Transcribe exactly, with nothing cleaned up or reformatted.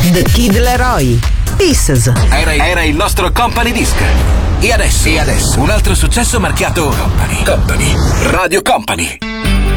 The Kid Leroy, Pieces. Era, era il nostro Company Disc. E adesso, e adesso un altro successo marchiato Company. Company. Radio Company.